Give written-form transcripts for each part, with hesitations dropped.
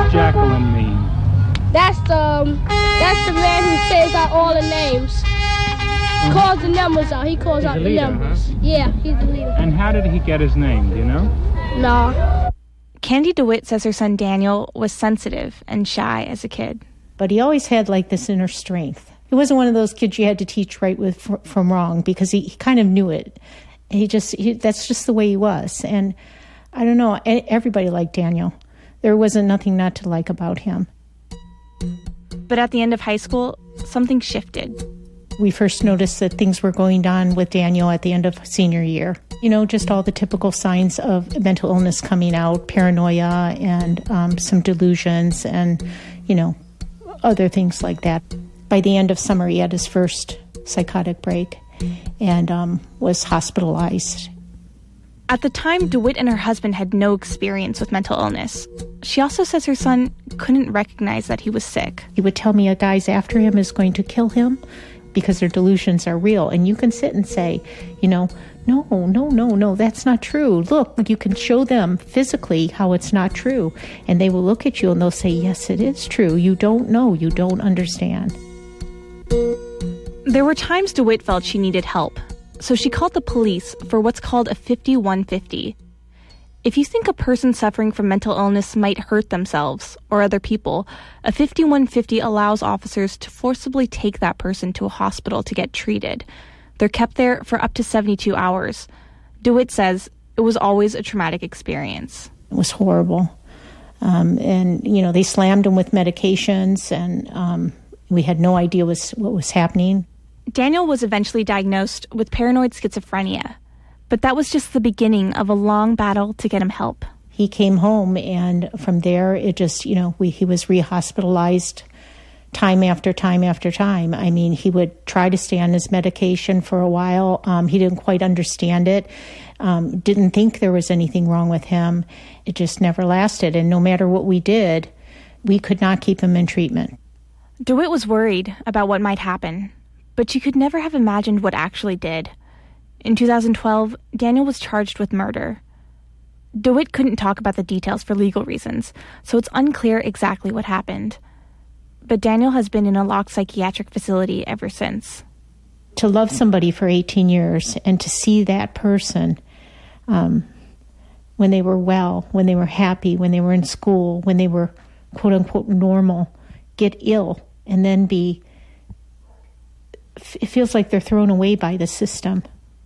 Jacqueline mean? That's the man who says out all the names. Calls the numbers out. He calls out the numbers. Huh? Yeah, he's the leader. And how did he get his name, do you know? No. Candy DeWitt says her son Daniel was sensitive and shy as a kid. But he always had like this inner strength. He wasn't one of those kids you had to teach right from wrong, because he kind of knew it. That's just the way he was. And I don't know, everybody liked Daniel. There wasn't nothing not to like about him. But at the end of high school, something shifted. We first noticed that things were going on with Daniel at the end of senior year. You know, just all the typical signs of mental illness coming out, paranoia and some delusions and, you know, other things like that. By the end of summer, he had his first psychotic break and was hospitalized. At the time, DeWitt and her husband had no experience with mental illness. She also says her son couldn't recognize that he was sick. He would tell me a guy's after him is going to kill him because their delusions are real. And you can sit and say, you know, no, that's not true. Look, you can show them physically how it's not true. And they will look at you and they'll say, yes, it is true. You don't know. You don't understand. There were times DeWitt felt she needed help. So she called the police for what's called a 5150. If you think a person suffering from mental illness might hurt themselves or other people, a 5150 allows officers to forcibly take that person to a hospital to get treated. They're kept there for up to 72 hours. DeWitt says it was always a traumatic experience. It was horrible. And, you know, they slammed him with medications, and we had no idea what was happening. Daniel was eventually diagnosed with paranoid schizophrenia, but that was just the beginning of a long battle to get him help. He came home, and from there, it just, you know, he was rehospitalized time after time after time. I mean, he would try to stay on his medication for a while. He didn't quite understand it, didn't think there was anything wrong with him. It just never lasted, and no matter what we did, we could not keep him in treatment. DeWitt was worried about what might happen, but she could never have imagined what actually did. In 2012, Daniel was charged with murder. DeWitt couldn't talk about the details for legal reasons, so it's unclear exactly what happened. But Daniel has been in a locked psychiatric facility ever since. To love somebody for 18 years and to see that person when they were well, when they were happy, when they were in school, when they were quote-unquote normal, get ill and then it feels like they're thrown away by the system.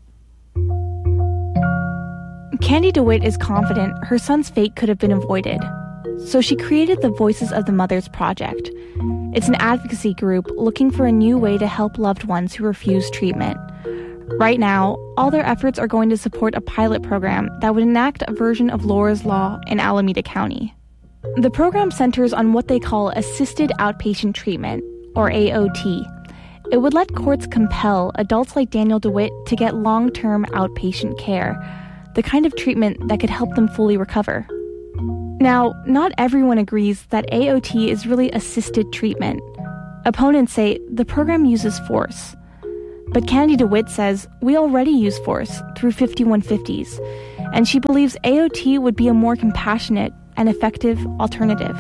Candy DeWitt is confident her son's fate could have been avoided. So she created the Voices of the Mothers Project. It's an advocacy group looking for a new way to help loved ones who refuse treatment. Right now, all their efforts are going to support a pilot program that would enact a version of Laura's Law in Alameda County. The program centers on what they call assisted outpatient treatment, or AOT. It would let courts compel adults like Daniel DeWitt to get long-term outpatient care, the kind of treatment that could help them fully recover. Now, not everyone agrees that AOT is really assisted treatment. Opponents say the program uses force. But Candy DeWitt says we already use force through 5150s, and she believes AOT would be a more compassionate and effective alternative.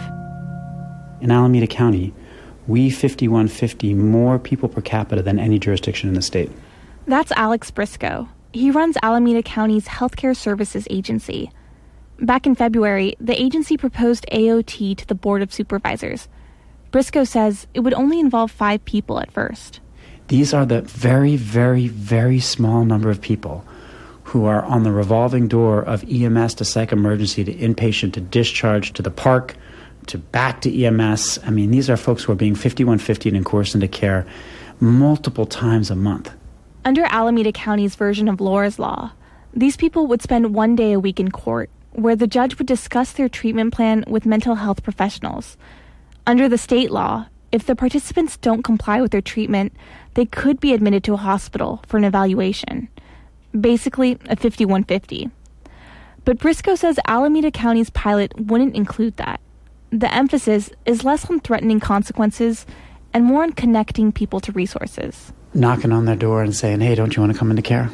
In Alameda County, we 5150 more people per capita than any jurisdiction in the state. That's Alex Briscoe. He runs Alameda County's Healthcare Services Agency. Back in February, the agency proposed AOT to the Board of Supervisors. Briscoe says it would only involve 5 people at first. These are the very, very, very small number of people who are on the revolving door of EMS to psych emergency to inpatient to discharge to the park to back to EMS. I mean, these are folks who are being 5150'd and coerced into care multiple times a month. Under Alameda County's version of Laura's Law, these people would spend 1 day a week in court, where the judge would discuss their treatment plan with mental health professionals. Under the state law, if the participants don't comply with their treatment, they could be admitted to a hospital for an evaluation. Basically, a 5150. But Briscoe says Alameda County's pilot wouldn't include that. The emphasis is less on threatening consequences and more on connecting people to resources. Knocking on their door and saying, hey, don't you want to come into care?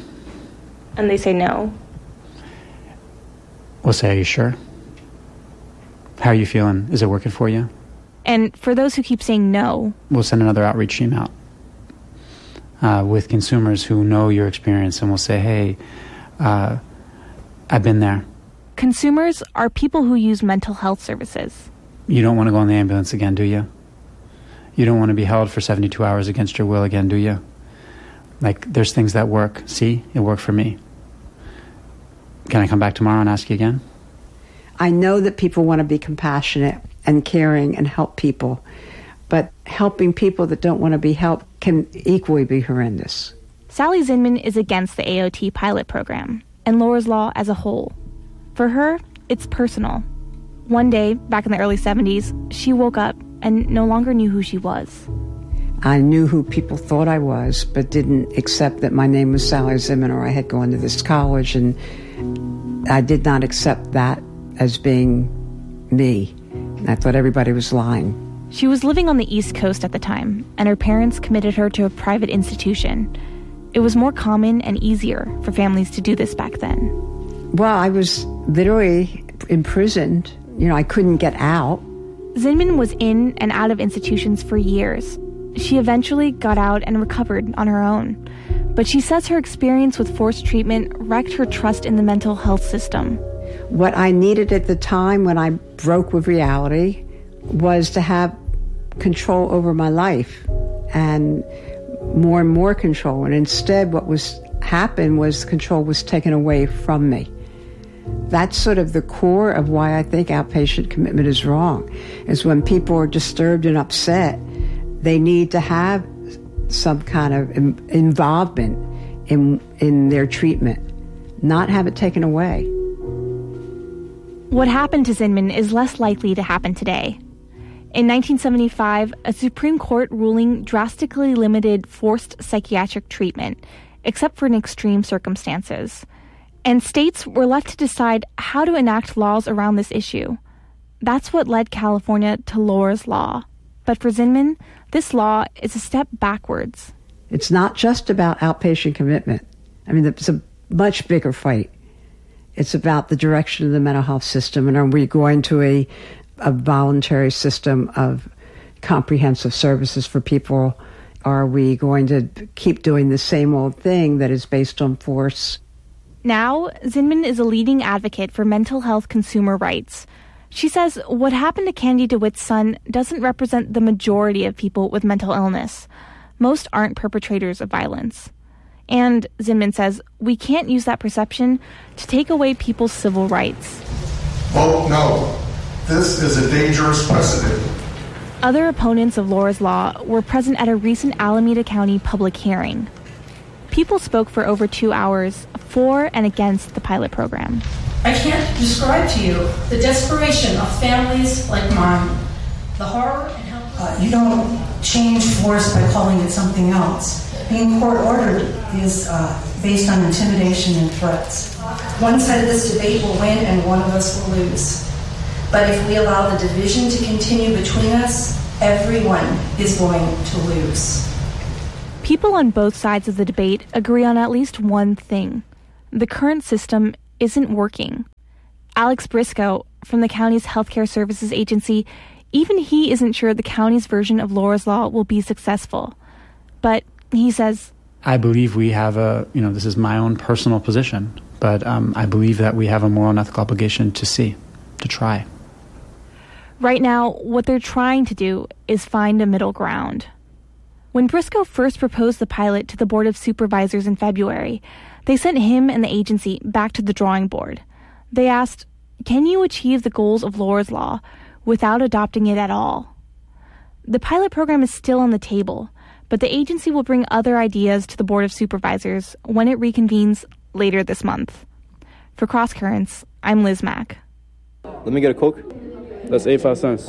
And they say no. We'll say, are you sure? How are you feeling? Is it working for you? And for those who keep saying no, we'll send another outreach team out with consumers who know your experience, and we'll say, hey, I've been there. Consumers are people who use mental health services. You don't want to go in the ambulance again, do you? You don't want to be held for 72 hours against your will again, do you? Like, there's things that work. See, it worked for me. Can I come back tomorrow and ask you again? I know that people want to be compassionate and caring and help people, but helping people that don't want to be helped can equally be horrendous. Sally Zinman is against the AOT pilot program and Laura's Law as a whole. For her, it's personal. One day, back in the early 70s, she woke up and no longer knew who she was. I knew who people thought I was, but didn't accept that my name was Sally Zinman or I had gone to this college, and I did not accept that as being me. I thought everybody was lying. She was living on the East Coast at the time, and her parents committed her to a private institution. It was more common and easier for families to do this back then. Well, I was literally imprisoned. I couldn't get out. Zinman was in and out of institutions for years. She eventually got out and recovered on her own. But she says her experience with forced treatment wrecked her trust in the mental health system. What I needed at the time when I broke with reality was to have control over my life and more control. And instead what happened was control was taken away from me. That's sort of the core of why I think outpatient commitment is wrong, is when people are disturbed and upset, they need to have some kind of involvement in their treatment, not have it taken away. What happened to Zinman is less likely to happen today. In 1975, a Supreme Court ruling drastically limited forced psychiatric treatment, except for in extreme circumstances. And states were left to decide how to enact laws around this issue. That's what led California to Laura's Law. But for Zinman, this law is a step backwards. It's not just about outpatient commitment. I mean, it's a much bigger fight. It's about the direction of the mental health system, and are we going to a voluntary system of comprehensive services for people? Are we going to keep doing the same old thing that is based on force? Now, Zinman is a leading advocate for mental health consumer rights. She says what happened to Candy DeWitt's son doesn't represent the majority of people with mental illness. Most aren't perpetrators of violence. And, Zinman says, we can't use that perception to take away people's civil rights. Vote no. This is a dangerous precedent. Other opponents of Laura's Law were present at a recent Alameda County public hearing. People spoke for over 2 hours for and against the pilot program. I can't describe to you the desperation of families like mine, the horror and helplessness. You don't change force by calling it something else. Being court-ordered is based on intimidation and threats. One side of this debate will win and one of us will lose. But if we allow the division to continue between us, everyone is going to lose. People on both sides of the debate agree on at least one thing. The current system isn't working. Alex Briscoe, from the county's healthcare services agency, even he isn't sure the county's version of Laura's Law will be successful. But he says, I believe we have this is my own personal position, but I believe that we have a moral and ethical obligation to try. Right now, what they're trying to do is find a middle ground. When Briscoe first proposed the pilot to the Board of Supervisors in February, they sent him and the agency back to the drawing board. They asked, can you achieve the goals of Laura's Law without adopting it at all? The pilot program is still on the table, but the agency will bring other ideas to the Board of Supervisors when it reconvenes later this month. For Cross Currents, I'm Liz Mack. Let me get a Coke. That's 85 cents.